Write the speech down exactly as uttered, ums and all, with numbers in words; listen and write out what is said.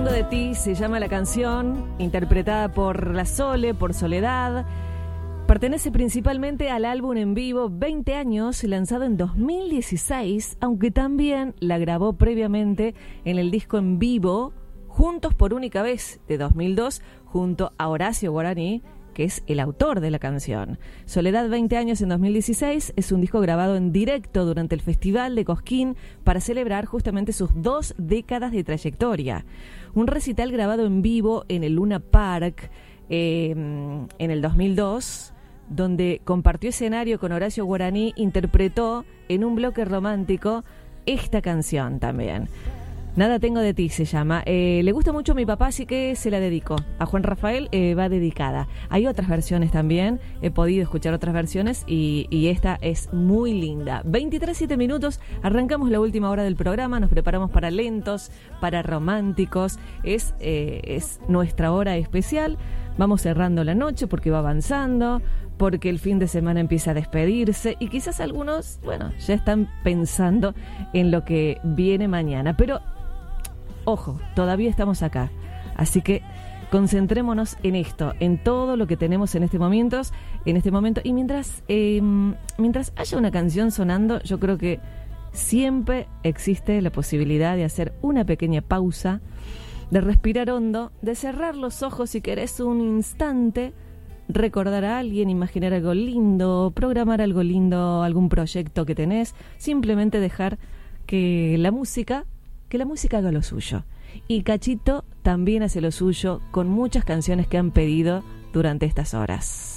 tengo de ti se llama la canción, interpretada por La Sole, por Soledad. Pertenece principalmente al álbum en vivo veinte años, lanzado en dos mil dieciséis, aunque también la grabó previamente en el disco en vivo Juntos por Única Vez de dos mil dos, junto a Horacio Guaraní, que es el autor de la canción. Soledad veinte años en dos mil dieciséis es un disco grabado en directo durante el Festival de Cosquín para celebrar justamente sus dos décadas de trayectoria. Un recital grabado en vivo en el Luna Park eh, en el dos mil dos, donde compartió escenario con Horacio Guaraní, interpretó en un bloque romántico esta canción también. Nada tengo de ti se llama. Eh, le gusta mucho a mi papá, así que se la dedico. A Juan Rafael eh, va dedicada. Hay otras versiones también. He podido escuchar otras versiones y, y esta es muy linda. veintitrés, siete minutos. Arrancamos la última hora del programa. Nos preparamos para lentos, para románticos. Es, eh, es nuestra hora especial. Vamos cerrando la noche porque va avanzando, porque el fin de semana empieza a despedirse y quizás algunos, bueno, ya están pensando en lo que viene mañana. Pero ojo, todavía estamos acá, así que concentrémonos en esto, en todo lo que tenemos en este momento, en este momento. Y mientras, eh, mientras haya una canción sonando, yo creo que siempre existe la posibilidad de hacer una pequeña pausa, de respirar hondo, de cerrar los ojos si querés un instante, recordar a alguien, imaginar algo lindo, programar algo lindo, algún proyecto que tenés, simplemente dejar que la música que la música haga lo suyo. Y Cachito también hace lo suyo con muchas canciones que han pedido durante estas horas.